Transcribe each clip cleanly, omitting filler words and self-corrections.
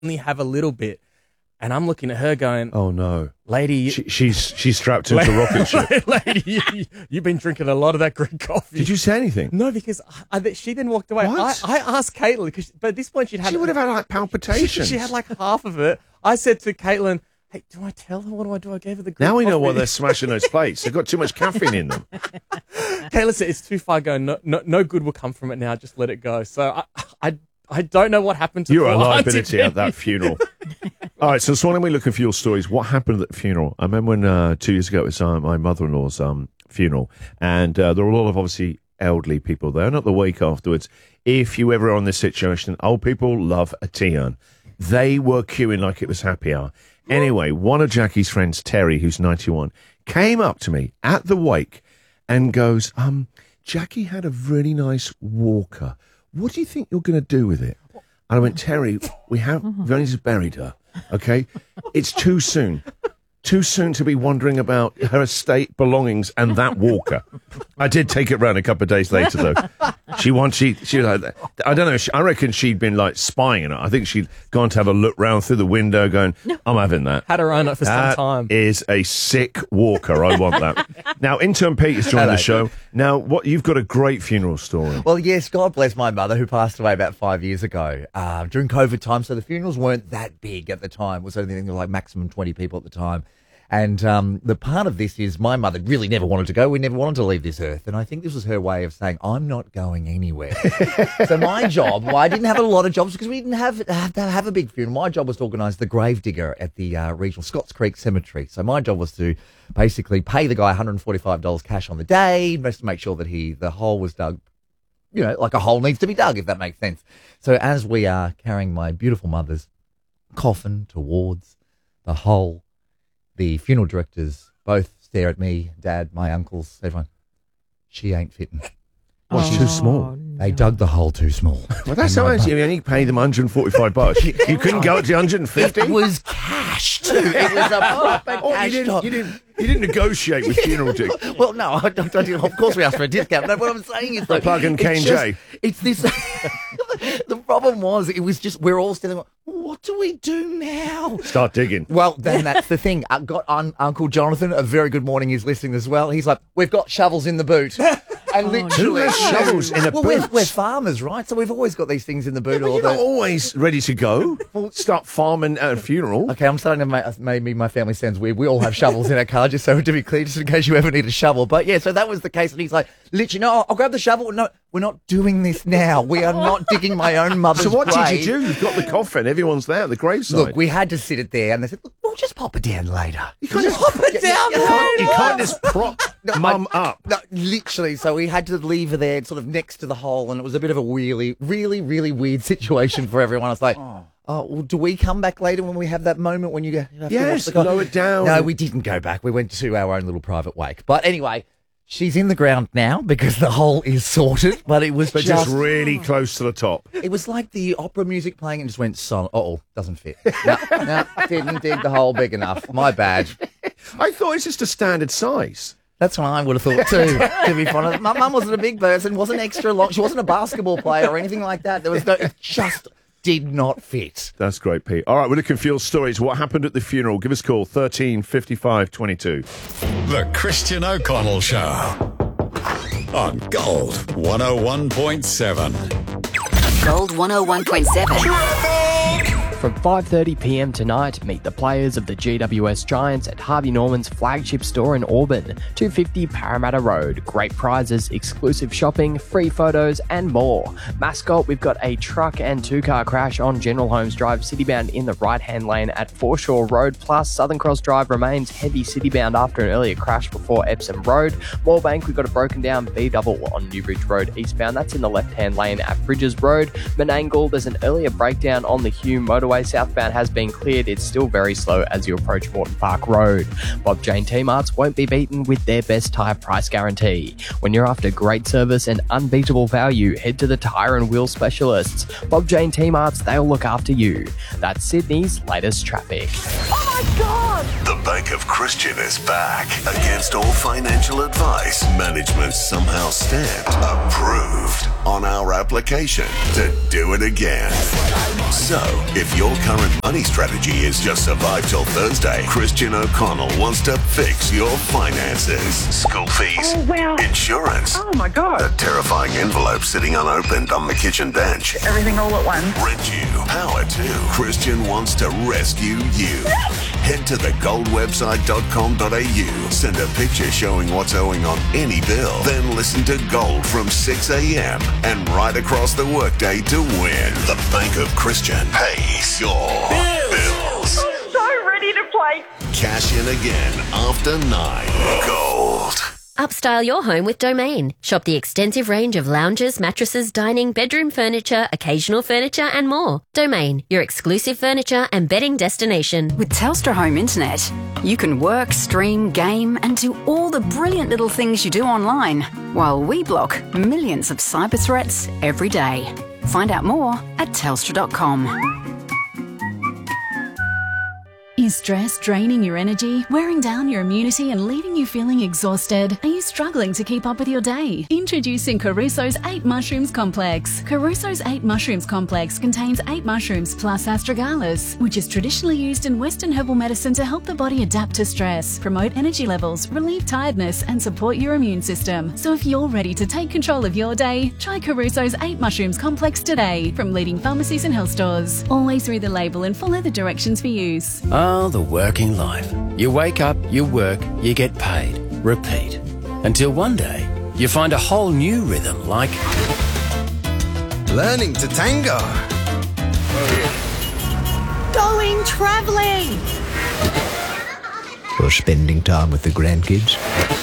only have a little bit. And I'm looking at her going, oh, no. Lady. She's strapped into a rocket ship. Lady, you've been drinking a lot of that Greek coffee. Did you say anything? No, because she then walked away. What? I asked Caitlin, but at this point she would have had like palpitations. She had like half of it. I said to Caitlin, hey, do I tell her? What do I do? I gave her the Greek Now we know coffee. why they're smashing those plates. They've got too much caffeine in them. Caitlin said, it's too far going. No good will come from it now. Just let it go. So I don't know what happened to You're a poor liability Auntie at that funeral. All right, so this morning we're looking for your stories. What happened at the funeral? I remember when 2 years ago it was my mother-in-law's funeral, and there were a lot of obviously elderly people there. And at the wake afterwards, if you ever are in this situation, old people love a tea urn. They were queuing like it was happy hour. Anyway, one of Jackie's friends, Terry, who's 91, came up to me at the wake and goes, Jackie had a really nice walker. What do you think you're going to do with it? And I went, Terry, we've only just buried her, okay? It's too soon. Too soon to be wondering about her estate belongings and that walker. I did take it round a couple of days later, though. She was like, I don't know, I reckon she'd been like spying on it. I think she'd gone to have a look round through the window going, I'm having that. Had her own up for some time. That is a sick walker. I want that. Now, intern Pete is joining the show. Now, you've got a great funeral story. Well, yes, God bless my mother, who passed away about 5 years ago during COVID time. So the funerals weren't that big at the time. It was only like maximum 20 people at the time. And the part of this is my mother really never wanted to go. We never wanted to leave this earth. And I think this was her way of saying, I'm not going anywhere. So my job, I didn't have a lot of jobs because we didn't have to have a big funeral. My job was to organise the gravedigger at the regional Scotts Creek Cemetery. So my job was to basically pay the guy $145 cash on the day, just to make sure that the hole was dug, like a hole needs to be dug, if that makes sense. So as we are carrying my beautiful mother's coffin towards the hole, the funeral directors both stare at me, Dad, my uncles, everyone. She ain't fitting. What's too small? They dug the hole too small. Well, that's how much. You only paid them $145. You couldn't go up to $150. It was cash too. It was a proper cash job. You didn't negotiate with funeral directors. Well, no, I don't. Of course, we asked for a discount. No, what I'm saying is, The plug and K&J. It's this. The problem was, it was just we're all standing. What do we do now? Start digging. Well, then that's the thing. I got Uncle Jonathan. A very good morning. He's listening as well. He's like, we've got shovels in the boot. And literally, shovels in a boot. We're farmers, right? So we've always got these things in the boot. Yeah, but you're not always ready to go. Start farming at a funeral. Okay, I'm starting to maybe my family sounds weird. We all have shovels in our car, just so to be clear, just in case you ever need a shovel. But yeah, so that was the case. And he's like, literally, no, I'll grab the shovel. No, we're not doing this now. We are not digging my own mother's grave. So what did you do? You've got the coffin. Everyone's there at the graveside. Look, we had to sit it there, and they said, look, we'll just pop it down later. You can't just pop it down later. You can't just prop mum up. No, literally. So we had to leave her there sort of next to the hole, and it was a bit of a really, really, really weird situation for everyone. I was like, oh, well, do we come back later when we have that moment when you go, yes, slow it down. No, we didn't go back. We went to our own little private wake. But anyway, she's in the ground now because the hole is sorted, but it was just really close to the top. It was like the opera music playing and just went silent. Doesn't fit. No, didn't dig the hole big enough. My bad. I thought it's just a standard size. That's what I would have thought too, to be honest. My mum wasn't a big person, wasn't extra long. She wasn't a basketball player or anything like that. It just did not fit. That's great, Pete. All right, we're looking for your stories. What happened at the funeral? Give us a call, 13 55 22. The Christian O'Connell Show on Gold 101.7. Gold 101.7. From 5:30 p.m. tonight, meet the players of the GWS Giants at Harvey Norman's flagship store in Auburn, 250 Parramatta Road. Great prizes, exclusive shopping, free photos, and more. Mascot, we've got a truck and two-car crash on General Holmes Drive, citybound in the right-hand lane at Foreshore Road, plus Southern Cross Drive remains heavy citybound after an earlier crash before Epsom Road. Moorebank, we've got a broken down B-double on Newbridge Road eastbound, that's in the left-hand lane at Bridges Road. Menangle, there's an earlier breakdown on the Hume motorway. Southbound has been cleared. It's still very slow as you approach Morton Park Road. Bob Jane T-Marts won't be beaten with their best tyre price guarantee. When you're after great service and unbeatable value, head to the tyre and wheel specialists. Bob Jane T-Marts, they'll look after you. That's Sydney's latest traffic. Oh my God! The Bank of Christian is back. Against all financial advice, management somehow stamped approved on our application to do it again. So, if your current money strategy is just survive till Thursday, Christian O'Connell wants to fix your finances. School fees, insurance, Oh my God. a terrifying envelope sitting unopened on the kitchen bench, Everything all at once. rent you, power to. Christian wants to rescue you. Head to thegoldwebsite.com.au. Send a picture showing what's owing on any bill. Then listen to Gold from 6 a.m. and right across the workday to win. The Bank of Christian pays your bills. So ready to play. Cash in again after 9. Gold. Upstyle your home with Domain. Shop the extensive range of lounges, mattresses, dining, bedroom furniture, occasional furniture and more. Domain, your exclusive furniture and bedding destination. With Telstra Home Internet, you can work, stream, game and do all the brilliant little things you do online, while we block millions of cyber threats every day. Find out more at telstra.com. Is stress draining your energy, wearing down your immunity and leaving you feeling exhausted? Are you struggling to keep up with your day? Introducing Caruso's 8 Mushrooms Complex. Caruso's 8 Mushrooms Complex contains 8 mushrooms plus astragalus, which is traditionally used in Western herbal medicine to help the body adapt to stress, promote energy levels, relieve tiredness and support your immune system. So if you're ready to take control of your day, try Caruso's 8 Mushrooms Complex today from leading pharmacies and health stores. Always read the label and follow the directions for use. Oh, the working life. You wake up, you work, you get paid. Repeat. Until one day, you find a whole new rhythm like learning to tango. Going travelling. Or spending time with the grandkids.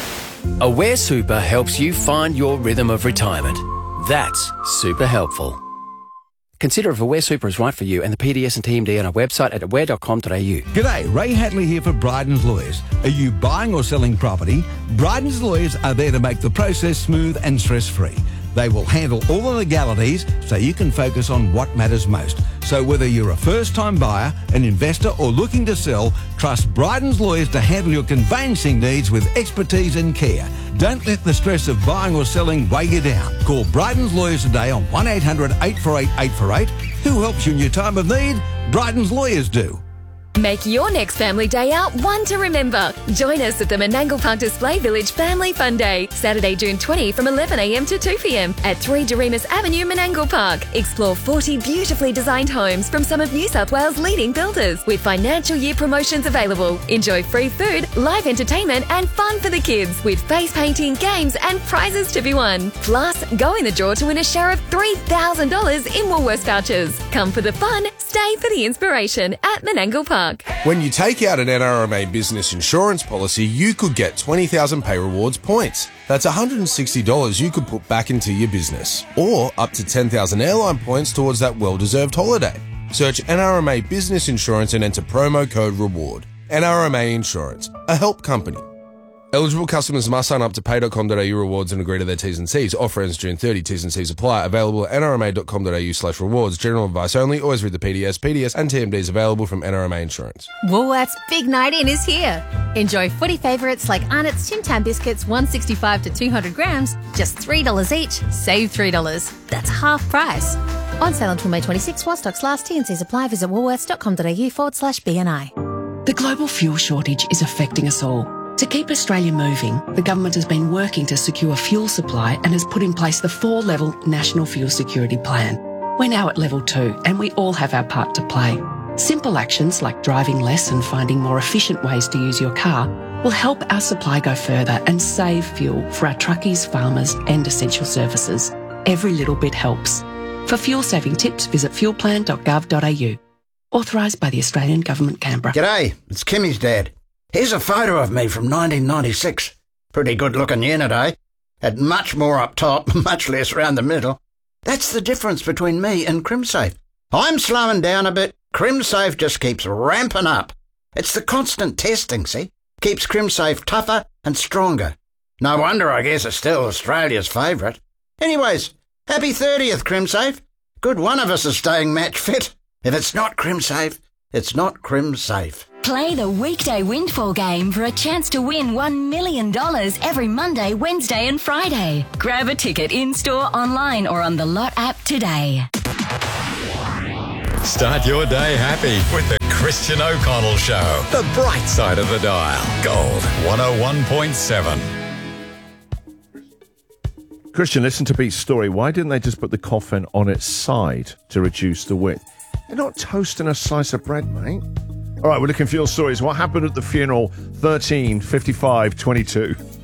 Aware Super helps you find your rhythm of retirement. That's super helpful. Consider if Aware Super is right for you and the PDS and TMD on our website at aware.com.au. G'day, Ray Hadley here for Bryden's Lawyers. Are you buying or selling property? Bryden's Lawyers are there to make the process smooth and stress-free. They will handle all the legalities so you can focus on what matters most. So whether you're a first-time buyer, an investor or looking to sell, trust Bryden's Lawyers to handle your conveyancing needs with expertise and care. Don't let the stress of buying or selling weigh you down. Call Bryden's Lawyers today on 1-800-848-848. Who helps you in your time of need? Bryden's Lawyers do. Make your next family day out one to remember. Join us at the Menangle Park Display Village Family Fun Day, Saturday, June 20 from 11 a.m. to 2 p.m. at 3 Doremus Avenue, Menangle Park. Explore 40 beautifully designed homes from some of New South Wales' leading builders with financial year promotions available. Enjoy free food, live entertainment and fun for the kids with face painting, games and prizes to be won. Plus, go in the draw to win a share of $3,000 in Woolworths vouchers. Come for the fun, stay for the inspiration at Menangle Park. When you take out an NRMA business insurance policy, you could get 20,000 Pay Rewards points. That's $160 you could put back into your business. Or up to 10,000 airline points towards that well-deserved holiday. Search NRMA Business Insurance and enter promo code REWARD. NRMA Insurance, a help company. Eligible customers must sign up to pay.com.au rewards and agree to their T's and C's. Offer ends June 30. T's and C's apply. Available at nrma.com.au/rewards. General advice only. Always read the PDS. PDS and TMDs available from NRMA Insurance. Woolworths Big Night In is here. Enjoy footy favourites like Arnott's Tim Tam biscuits, 165 to 200 grams, just $3 each. Save $3. That's half price. On sale until May 26 while stocks last. T&Cs apply. Visit woolworths.com.au/BNI. The global fuel shortage is affecting us all. To keep Australia moving, the government has been working to secure fuel supply and has put in place the 4-level National Fuel Security Plan. We're now at level 2 and we all have our part to play. Simple actions like driving less and finding more efficient ways to use your car will help our supply go further and save fuel for our truckies, farmers and essential services. Every little bit helps. For fuel saving tips, visit fuelplan.gov.au. Authorised by the Australian Government, Canberra. G'day, it's Kimmy's dad. Here's a photo of me from 1996. Pretty good looking unit, eh? Had much more up top, much less round the middle. That's the difference between me and CrimSafe. I'm slowing down a bit. CrimSafe just keeps ramping up. It's the constant testing, see? Keeps CrimSafe tougher and stronger. No wonder I guess it's still Australia's favourite. Anyways, happy 30th, CrimSafe. Good one of us is staying match fit. If it's not CrimSafe, it's not CrimSafe. Play the weekday Windfall game for a chance to win $1 million every Monday, Wednesday and Friday. Grab a ticket in-store, online or on the Lot app today. Start your day happy with the Christian O'Connell Show. The bright side of the dial. Gold 101.7. Christian, listen to Pete's story. Why didn't they just put the coffin on its side to reduce the width? They're not toasting a slice of bread, mate. All right, we're looking for your stories. What happened at the funeral? 13 55 22.